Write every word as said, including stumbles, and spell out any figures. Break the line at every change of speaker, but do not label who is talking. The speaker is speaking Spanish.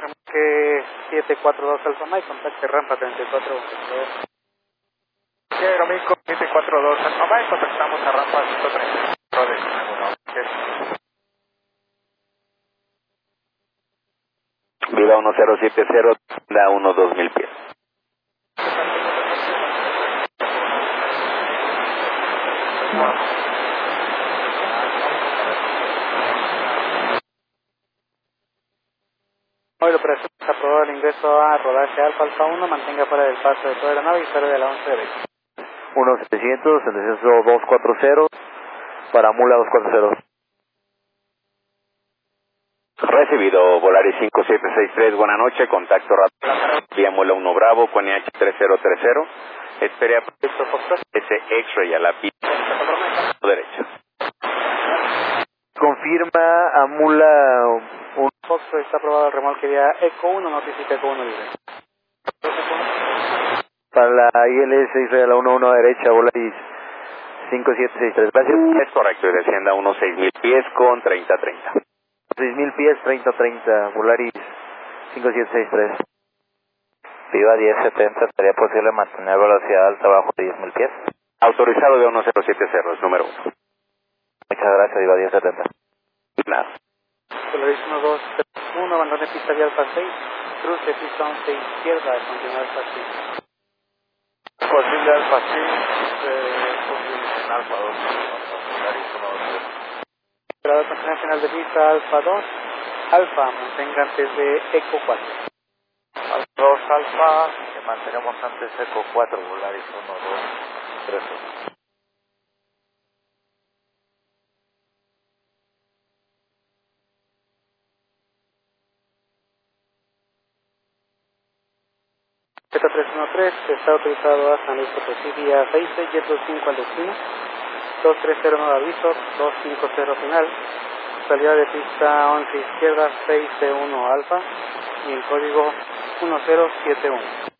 Que siete cuatro dos Alfa Mike, contacte rampa treinta y cuatro.
Quiero Mico siete cuatro dos Alfa Mike, contactamos a rampa ciento treinta y cuatro de nuevo.
Viva uno cero siete cero, da uno dos mil pies.
Hoy la operación está aprobado el ingreso a rodaje Alfa Alfa uno, mantenga fuera del paso de toda la nave y fuera de la once derecha.
uno setecientos, en descenso doscientos cuarenta, para Mula doscientos cuarenta. Recibido, Volaris cinco siete seis tres, buena noche, contacto rápido, vía Mula uno Bravo, con E H tres cero tres cero, espere a ese X-Ray a la pista derecha. Confirma a Mula un...
Fox está aprobado el remolque vía Eco uno, notifica Eco uno libre.
Para la I L seis a la uno uno derecha, Volaris cinco siete seis tres, gracias. Es correcto, y descienda unos seis mil pies con treinta treinta. seis mil pies, treinta treinta, Volaris cinco siete seis tres. Viva diez setenta, ¿sería posible mantener velocidad alta bajo de diez mil pies? Autorizado de uno cero siete cero, es número uno. Muchas gracias, Viva diez setenta. Nada.
Volaris uno dos tres uno, abandone pista vía Alfa seis, cruce pista once izquierda, continúa Alfa seis.
Posible Alfa seis, eh, posible en Alfa dos, Volaris uno dos tres.
Operador continua final de pista Alfa dos, Alfa, mantenga antes de Eco cuatro.
Alfa dos Alfa, que mantenemos antes Eco cuatro, Volaris uno dos tres uno.
Z tres uno tres está autorizado a San Luis Potosí vía veinte, Jet dos cinco al destino, dos tres cero nueve aviso, dos cinco cero final, salida de pista once izquierda, seis C uno Alfa y el código uno cero siete uno.